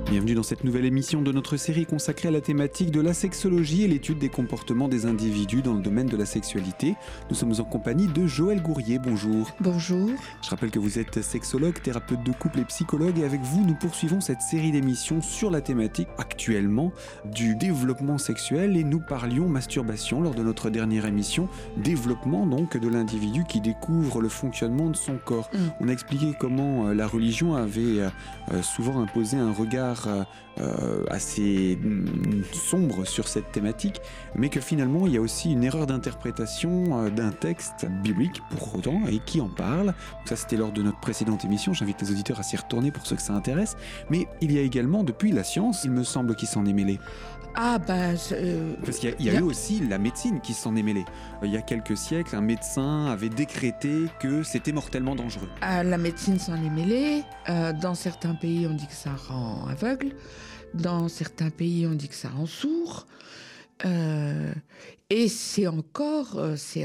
Bienvenue dans cette nouvelle émission de notre série consacrée à la thématique de la sexologie et l'étude des comportements des individus dans le domaine de la sexualité. Nous sommes en compagnie de Joëlle Gourrier. Bonjour. Bonjour. Je rappelle que vous êtes sexologue, thérapeute de couple et psychologue, et avec vous, nous poursuivons cette série d'émissions sur la thématique actuellement du développement sexuel, et nous parlions masturbation lors de notre dernière émission, développement donc de l'individu qui découvre le fonctionnement de son corps. On a expliqué comment la religion avait souvent imposé un regard assez sombre sur cette thématique, mais que finalement il y a aussi une erreur d'interprétation d'un texte biblique pour autant, et qui en parle. Donc ça, c'était lors de notre précédente émission, j'invite les auditeurs à s'y retourner pour ceux que ça intéresse. Mais il y a également, depuis, la science, il me semble, qui s'en est mêlée. Parce qu'il y a eu aussi la médecine qui s'en est mêlée. Il y a quelques siècles, un médecin avait décrété que c'était mortellement dangereux. La médecine s'en est mêlée. Dans certains pays, on dit que ça rend aveugle. Dans certains pays, on dit que ça rend sourd. Et c'est encore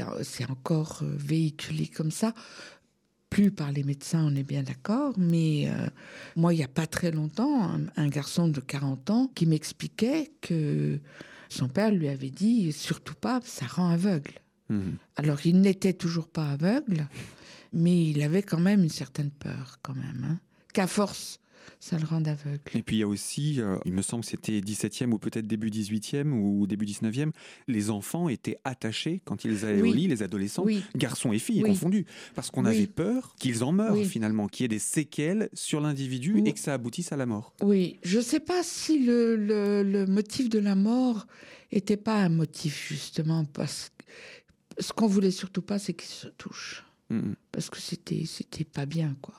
véhiculé comme ça. Plus par les médecins, on est bien d'accord, mais moi, il n'y a pas très longtemps, un garçon de 40 ans qui m'expliquait que son père lui avait dit « surtout pas, ça rend aveugle ». Alors, il n'était toujours pas aveugle, mais il avait quand même une certaine peur, quand même, qu'à force, ça le rende aveugle. Et puis il y a aussi, il me semble que c'était 17e ou peut-être début 18e ou début 19e, les enfants étaient attachés quand ils allaient au lit, les adolescents, garçons et filles confondus, parce qu'on avait peur qu'ils en meurent finalement, qu'il y ait des séquelles sur l'individu et que ça aboutisse à la mort. Oui, je ne sais pas si le motif de la mort n'était pas un motif justement, parce que ce qu'on voulait surtout pas, c'est qu'ils se touchent, parce que c'était pas bien, quoi.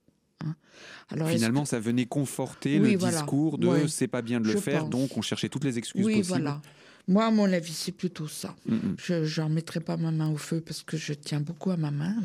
Alors, finalement, ça venait conforter le discours de c'est pas bien de le faire, donc on cherchait toutes les excuses possibles. Voilà. Moi, à mon avis, c'est plutôt ça. Je n'en mettrai pas ma main au feu parce que je tiens beaucoup à ma main,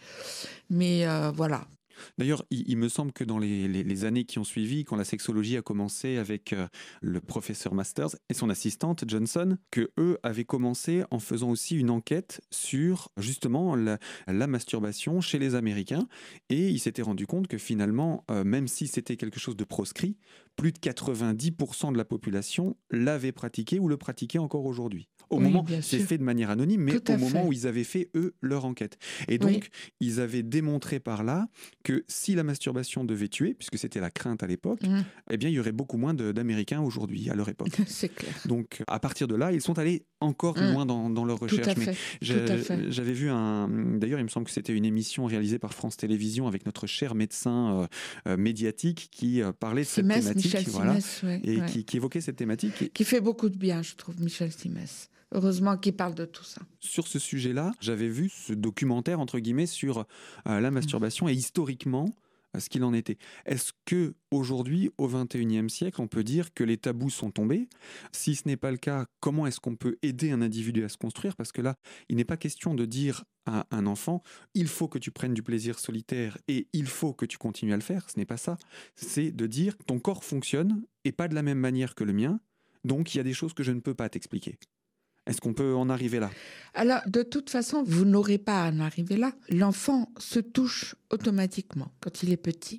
mais voilà. D'ailleurs, il me semble que dans les années qui ont suivi, quand la sexologie a commencé avec le professeur Masters et son assistante Johnson, que eux avaient commencé en faisant aussi une enquête sur justement la masturbation chez les Américains, et ils s'étaient rendu compte que finalement, même si c'était quelque chose de proscrit, plus de 90% de la population l'avait pratiqué ou le pratiquait encore aujourd'hui. Au moment, c'est fait de manière anonyme, mais au moment où ils avaient fait, eux, leur enquête. Et donc, ils avaient démontré par là que si la masturbation devait tuer, puisque c'était la crainte à l'époque, eh bien, il y aurait beaucoup moins d'Américains aujourd'hui, à leur époque. C'est clair. Donc, à partir de là, ils sont allés encore plus loin dans leur recherche. Tout à fait. J'avais vu d'ailleurs, il me semble que c'était une émission réalisée par France Télévisions avec notre cher médecin médiatique qui parlait de cette thématique. Michel Simès, qui évoquait cette thématique. Qui fait beaucoup de bien, je trouve, Michel Simès. Heureusement qu'il parle de tout ça. Sur ce sujet-là, j'avais vu ce documentaire, entre guillemets, sur la masturbation et historiquement, ce qu'il en était. Est-ce qu'aujourd'hui, au XXIe siècle, on peut dire que les tabous sont tombés ? Si ce n'est pas le cas, comment est-ce qu'on peut aider un individu à se construire ? Parce que là, il n'est pas question de dire à un enfant « il faut que tu prennes du plaisir solitaire et il faut que tu continues à le faire ». Ce n'est pas ça. C'est de dire « ton corps fonctionne et pas de la même manière que le mien, donc il y a des choses que je ne peux pas t'expliquer ». Est-ce qu'on peut en arriver là ? Alors, de toute façon, vous n'aurez pas à en arriver là. L'enfant se touche automatiquement quand il est petit.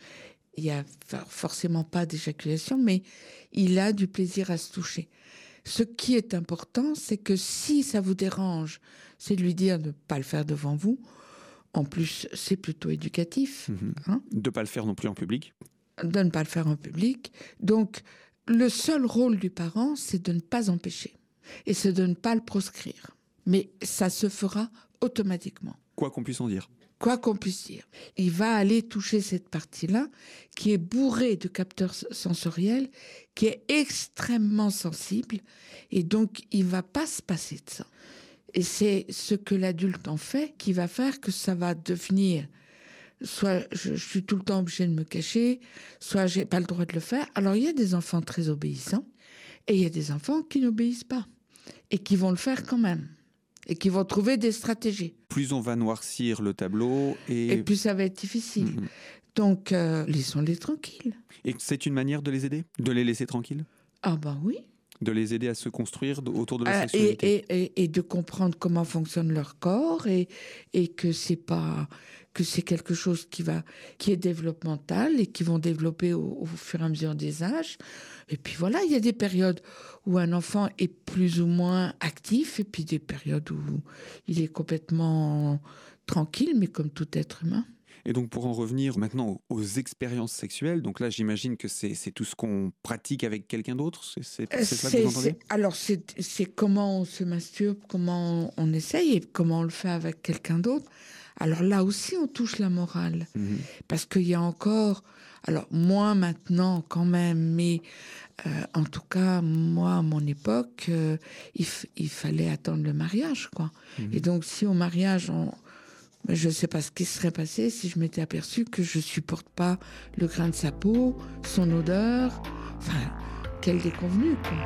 Il n'y a forcément pas d'éjaculation, mais il a du plaisir à se toucher. Ce qui est important, c'est que si ça vous dérange, c'est de lui dire de ne pas le faire devant vous. En plus, c'est plutôt éducatif. De ne pas le faire non plus en public. De ne pas le faire en public. Donc, le seul rôle du parent, c'est de ne pas empêcher. Et c'est de ne pas le proscrire. Mais ça se fera automatiquement. Quoi qu'on puisse en dire. Quoi qu'on puisse dire. Il va aller toucher cette partie-là, qui est bourrée de capteurs sensoriels, qui est extrêmement sensible, et donc il ne va pas se passer de ça. Et c'est ce que l'adulte en fait qui va faire que ça va devenir... Soit je suis tout le temps obligée de me cacher, soit j'ai pas le droit de le faire. Alors il y a des enfants très obéissants, et il y a des enfants qui n'obéissent pas. Et qui vont le faire quand même. Et qui vont trouver des stratégies. Plus on va noircir le tableau et plus ça va être difficile. Donc, laissons-les tranquilles. Et c'est une manière de les aider ? De les laisser tranquilles ? Ah ben oui. De les aider à se construire autour de la sexualité. Et de comprendre comment fonctionne leur corps et que c'est quelque chose qui est développemental et qui vont développer au fur et à mesure des âges. Et puis voilà, il y a des périodes où un enfant est plus ou moins actif et puis des périodes où il est complètement tranquille, mais comme tout être humain. Et donc pour en revenir maintenant aux expériences sexuelles, donc là j'imagine que c'est tout ce qu'on pratique avec quelqu'un d'autre, c'est ça que vous entendez ? Alors c'est comment on se masturbe, comment on essaye et comment on le fait avec quelqu'un d'autre. Alors là aussi on touche la morale, parce qu'il y a encore, alors moins maintenant quand même, mais en tout cas moi à mon époque il fallait attendre le mariage, quoi. Et donc si au mariage je ne sais pas ce qui serait passé si je m'étais aperçue que je ne supporte pas le grain de sa peau, son odeur. Enfin, quelle déconvenue, quoi.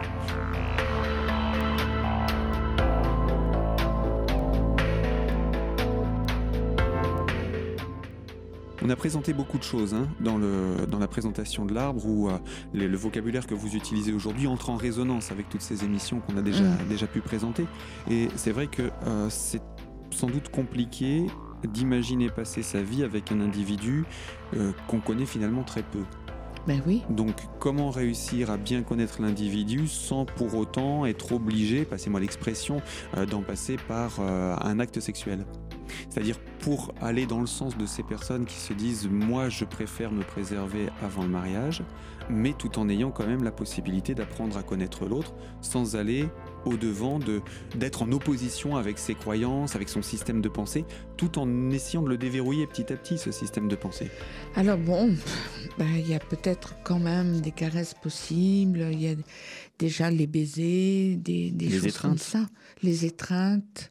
On a présenté beaucoup de choses dans la présentation de l'arbre où le vocabulaire que vous utilisez aujourd'hui entre en résonance avec toutes ces émissions qu'on a déjà pu présenter. Et c'est vrai que c'est sans doute compliqué d'imaginer passer sa vie avec un individu qu'on connaît finalement très peu. Ben oui. Donc comment réussir à bien connaître l'individu sans pour autant être obligé, passez-moi l'expression, d'en passer par un acte sexuel ? C'est-à-dire pour aller dans le sens de ces personnes qui se disent « moi je préfère me préserver avant le mariage », mais tout en ayant quand même la possibilité d'apprendre à connaître l'autre sans aller au-devant d'être en opposition avec ses croyances, avec son système de pensée, tout en essayant de le déverrouiller petit à petit, ce système de pensée. Alors bon, il y a peut-être quand même des caresses possibles, il y a déjà les baisers, des choses étreintes. Comme ça, les étreintes,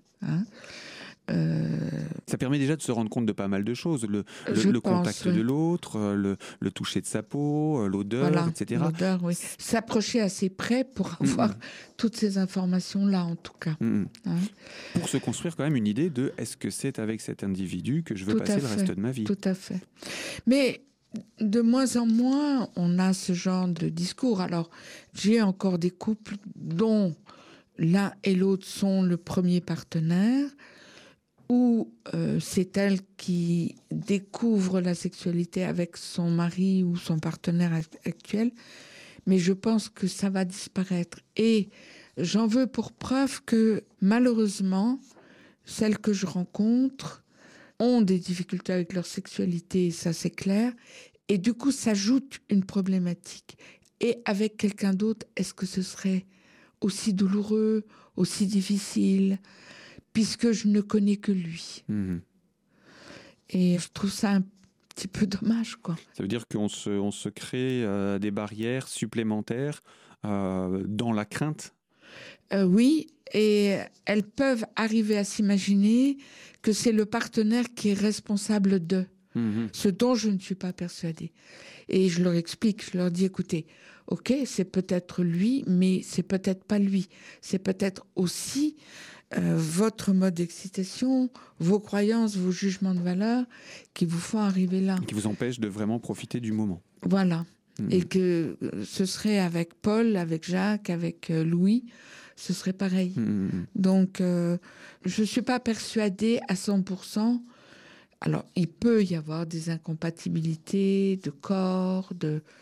Ça permet déjà de se rendre compte de pas mal de choses, le contact de l'autre, le toucher de sa peau, l'odeur, voilà, etc. L'odeur, oui. S'approcher assez près pour avoir toutes ces informations-là, en tout cas. Pour se construire quand même une idée de est-ce que c'est avec cet individu que je veux passer le reste de ma vie. Tout à fait. Mais de moins en moins, on a ce genre de discours. Alors, j'ai encore des couples dont l'un et l'autre sont le premier partenaire, où c'est elle qui découvre la sexualité avec son mari ou son partenaire actuel, mais je pense que ça va disparaître. Et j'en veux pour preuve que malheureusement, celles que je rencontre ont des difficultés avec leur sexualité, ça c'est clair, et du coup s'ajoute une problématique. Et avec quelqu'un d'autre, est-ce que ce serait aussi douloureux, aussi difficile ? Puisque je ne connais que lui. Et je trouve ça un petit peu dommage, quoi. Ça veut dire qu'on se crée des barrières supplémentaires dans la crainte ? Oui, et elles peuvent arriver à s'imaginer que c'est le partenaire qui est responsable de ce dont je ne suis pas persuadée. Et je leur explique, je leur dis, écoutez, ok, c'est peut-être lui, mais c'est peut-être pas lui. C'est peut-être aussi votre mode d'excitation, vos croyances, vos jugements de valeur qui vous font arriver là. Qui vous empêchent de vraiment profiter du moment. Voilà. Et que ce serait avec Paul, avec Jacques, avec Louis, ce serait pareil. Donc, je ne suis pas persuadée à 100%. Alors, il peut y avoir des incompatibilités de corps,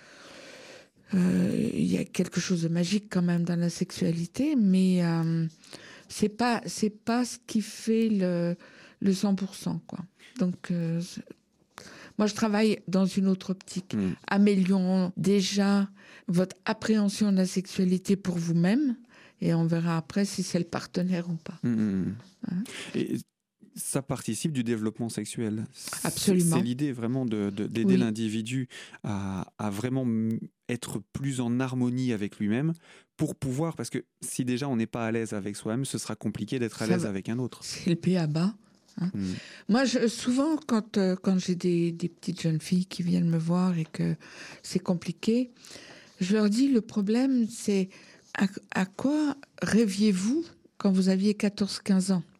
il y a quelque chose de magique quand même dans la sexualité, mais c'est pas ce qui fait le 100%, quoi. Donc, moi, je travaille dans une autre optique. Améliorons déjà votre appréhension de la sexualité pour vous-même, et on verra après si c'est le partenaire ou pas. Et ça participe du développement sexuel. Absolument. C'est l'idée vraiment d'aider l'individu à vraiment être plus en harmonie avec lui-même pour pouvoir, parce que si déjà on n'est pas à l'aise avec soi-même, ce sera compliqué d'être à l'aise avec un autre. C'est le b.a.-ba. Moi, souvent, quand j'ai des petites jeunes filles qui viennent me voir et que c'est compliqué, je leur dis, le problème, c'est à quoi rêviez-vous quand vous aviez 14-15 ans ?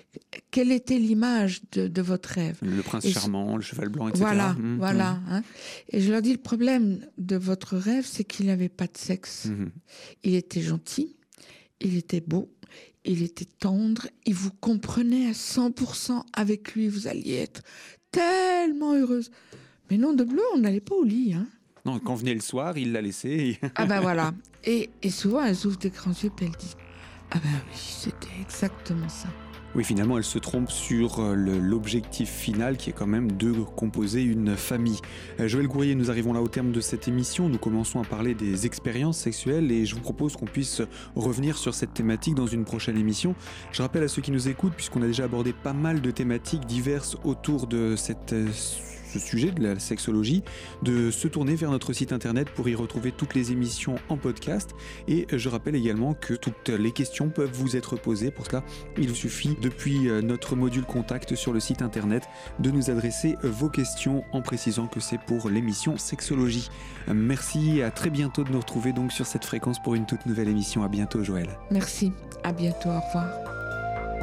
quelle était l'image de votre rêve? Le prince charmant, le cheval blanc, etc. Voilà, voilà. Hein. Et je leur dis, le problème de votre rêve, c'est qu'il n'avait pas de sexe. Il était gentil, il était beau, il était tendre, il vous comprenait à 100%. Avec lui, vous alliez être tellement heureuse. Mais non, de bleu, on n'allait pas au lit. Hein. Non, quand venait le soir, il l'a laissé. Ah ben voilà. Et souvent, elle ouvre des grands yeux et elle dit, ah ben oui, c'était exactement ça. Oui, finalement, elle se trompe sur l'objectif final qui est quand même de composer une famille. Joël Gourrier, nous arrivons là au terme de cette émission. Nous commençons à parler des expériences sexuelles et je vous propose qu'on puisse revenir sur cette thématique dans une prochaine émission. Je rappelle à ceux qui nous écoutent, puisqu'on a déjà abordé pas mal de thématiques diverses autour de ce sujet de la sexologie, de se tourner vers notre site internet pour y retrouver toutes les émissions en podcast. Et je rappelle également que toutes les questions peuvent vous être posées. Pour cela, il vous suffit, depuis notre module contact sur le site internet, de nous adresser vos questions en précisant que c'est pour l'émission Sexologie. Merci et à très bientôt de nous retrouver donc sur cette fréquence pour une toute nouvelle émission. À bientôt, Joël. Merci, à bientôt, au revoir.